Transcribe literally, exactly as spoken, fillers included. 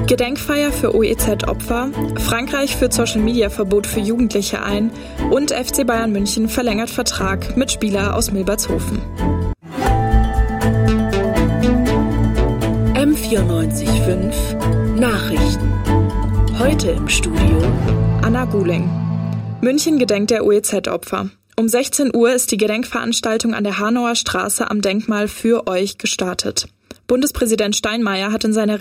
Gedenkfeier für O E Z-Opfer, Frankreich führt Social-Media-Verbot für Jugendliche ein und F C Bayern München verlängert Vertrag mit Spieler aus Milbertshofen. M vierundneunzig Komma fünf Nachrichten. Heute im Studio Anna Guling. München gedenkt der O E Z-Opfer. Um sechzehn Uhr ist die Gedenkveranstaltung an der Hanauer Straße am Denkmal für euch gestartet. Bundespräsident Steinmeier hat in seiner